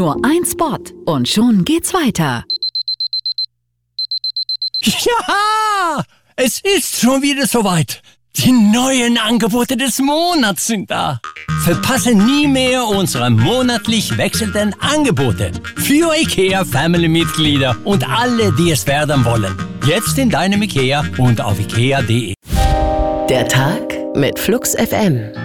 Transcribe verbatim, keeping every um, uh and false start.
Nur ein Spot und schon geht's weiter. Ja, es ist schon wieder soweit. Die neuen Angebote des Monats sind da. Verpasse nie mehr unsere monatlich wechselnden Angebote für IKEA-Family-Mitglieder und alle, die es werden wollen. Jetzt in deinem IKEA und auf ikea punkt de. Der Tag mit Flux F M.